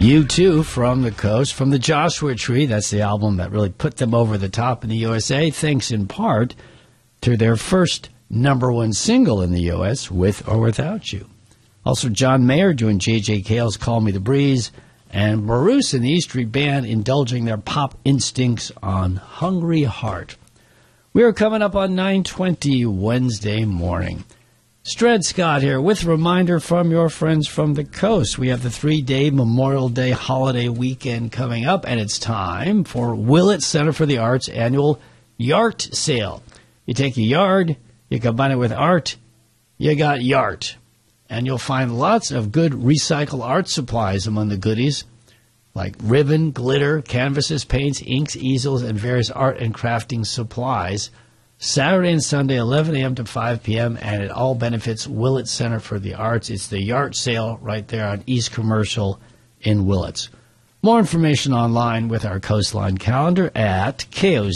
U2 from the Coast, from the Joshua Tree. That's the album that really put them over the top in the USA, thanks in part to their first #1 single in the U.S., With or Without You. Also, John Mayer doing J.J. Cale's Call Me the Breeze, and Maroose and the E Street Band indulging their pop instincts on Hungry Heart. We are coming up on 9:20 Wednesday morning. Stred Scott here with a reminder from your friends from the Coast. We have the 3-day Memorial Day holiday weekend coming up, and it's time for Willett Center for the Arts annual Yart sale. You take a yard, you combine it with art, you got Yart. And you'll find lots of good recycled art supplies among the goodies, like ribbon, glitter, canvases, paints, inks, easels, and various art and crafting supplies. Saturday and Sunday, 11 a.m. to 5 p.m., and it all benefits Willett Center for the Arts. It's the Yart sale right there on East Commercial in Willits. More information online with our Coastline calendar at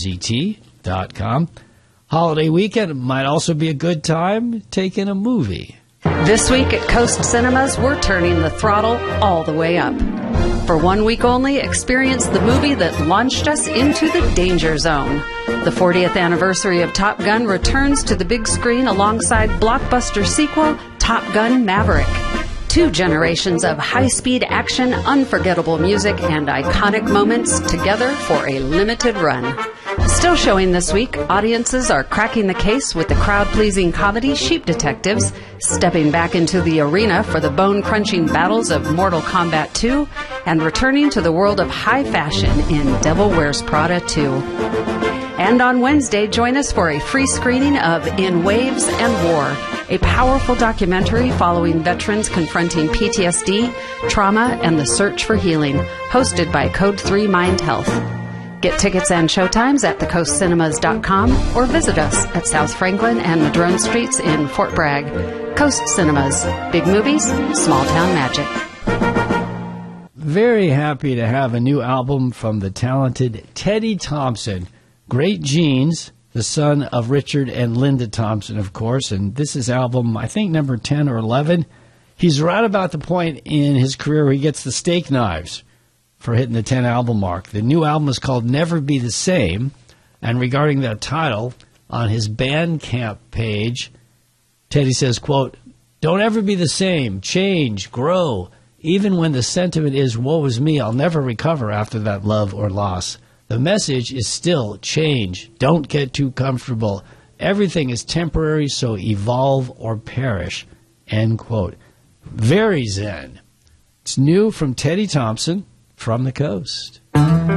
kozt.com. Holiday weekend might also be a good time taking a movie. This week at Coast Cinemas, we're turning the throttle all the way up. For 1 week only, experience the movie that launched us into the danger zone. The 40th anniversary of Top Gun returns to the big screen alongside blockbuster sequel Top Gun Maverick. 2 generations of high-speed action, unforgettable music, and iconic moments together for a limited run. Still showing this week, audiences are cracking the case with the crowd-pleasing comedy Sheep Detectives, stepping back into the arena for the bone-crunching battles of Mortal Kombat 2, and returning to the world of high fashion in Devil Wears Prada 2. And on Wednesday, join us for a free screening of In Waves and War, a powerful documentary following veterans confronting PTSD, trauma, and the search for healing, hosted by Code 3 Mind Health. Get tickets and showtimes at thecoastcinemas.com or visit us at South Franklin and Madrone Streets in Fort Bragg. Coast Cinemas. Big movies, small town magic. Very happy to have a new album from the talented Teddy Thompson. Great Genes, the son of Richard and Linda Thompson, of course, and this is album, I think, number 10 or 11. He's right about the point in his career where he gets the steak knives for hitting the 10 album mark. The new album is called Never Be the Same, and regarding that title, on his Bandcamp page, Teddy says, quote, "Don't ever be the same, change, grow. Even when the sentiment is, woe is me, I'll never recover after that love or loss. The message is still change. Don't get too comfortable. Everything is temporary, so evolve or perish." End quote. Very zen. It's new from Teddy Thompson from the Coast.